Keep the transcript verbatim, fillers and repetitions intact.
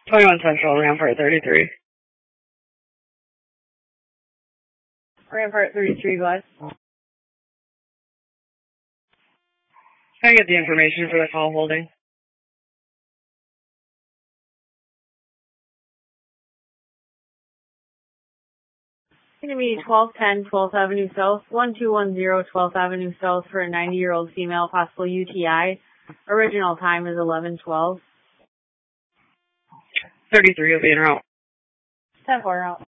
twenty-one Central, Rampart thirty-three. Rampart thirty-three, go ahead. Can I get the information for the call holding? It's going to be twelve ten twelfth Avenue South, one two one zero twelfth Avenue South for a ninety-year-old female, possible U T I. Original time is eleven twelve. thirty-three will be en route. ten four out.